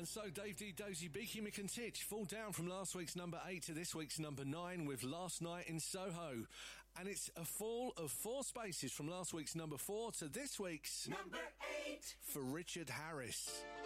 And so Dave D, Dozy, Beaky McIntitch fall down from last week's number 8 to this week's number 9 with Last Night in Soho. And it's a fall of 4 spaces from last week's number 4 to this week's number 8 for Richard Harris.